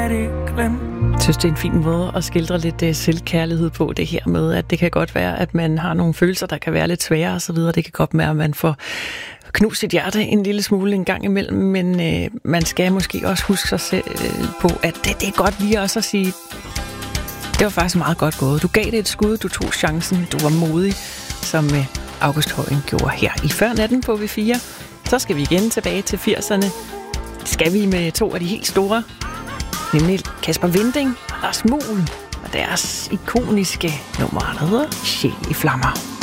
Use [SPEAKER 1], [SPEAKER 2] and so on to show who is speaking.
[SPEAKER 1] færdig glemt.
[SPEAKER 2] Jeg synes, det er en fin måde at skildre lidt selvkærlighed på, det her med, at det kan godt være, at man har nogle følelser, der kan være lidt svære og så videre. Det kan godt være, at man får knust sit hjerte en lille smule en gang imellem, men man skal måske også huske sig selv på, at det er godt lige også at sige, det var faktisk meget godt gået. Du gav det et skud, du tog chancen, du var modig, som August Højen gjorde her i Før Natten på V4. Så skal vi igen tilbage til 80'erne. Skal vi med to af de helt store, nemlig Kasper Winding og Lars Muhl og deres ikoniske nummer, der hedder Sjæl i flammer.